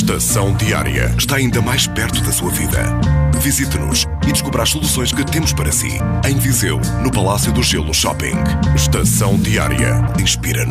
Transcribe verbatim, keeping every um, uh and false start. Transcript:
Estação Diária está ainda mais perto da sua vida. Visite-nos e descubra as soluções que temos para si. Em Viseu, no Palácio do Gelo Shopping. Estação Diária. Inspira-nos.